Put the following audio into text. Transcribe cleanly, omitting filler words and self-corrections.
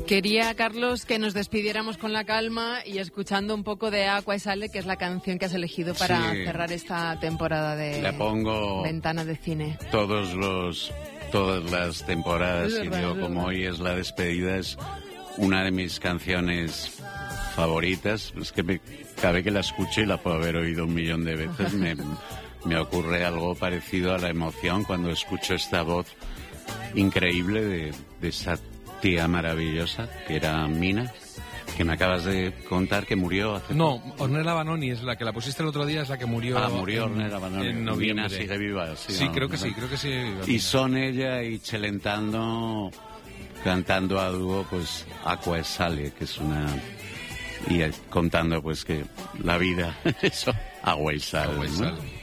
Quería, Carlos, que nos despidiéramos con la calma y escuchando un poco de Aqua e Sale, que es la canción que has elegido para cerrar esta temporada de Le pongo Ventana de Cine. Todas las temporadas, y digo, como hoy es la despedida, es una de mis canciones favoritas. Es que cabe que la escuche y la puedo haber oído 1.000.000 de veces. Me ocurre algo parecido a la emoción cuando escucho esta voz increíble de esa tía maravillosa que era Mina, que me acabas de contar que murió hace... No, Ornella Vanoni es la que la pusiste el otro día, es la que murió. Murió Ornella Vanoni. En noviembre. Mina sigue viva. Sí, ¿no? creo que sí. Y son ella y Celentano cantando a dúo, pues, Aqua e Sale, que es una... Y contando, pues, que la vida, eso, agua y sal, Agua y ¿no? sal.